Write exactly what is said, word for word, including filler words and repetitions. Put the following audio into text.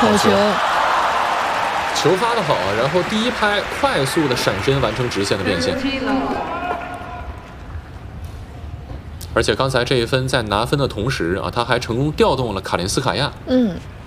好球， 球发的好，然后第一拍快速的闪身完成直线的变现。而且刚才这一分在拿分的同时啊，他还成功调动了卡林斯卡亚。 嗯。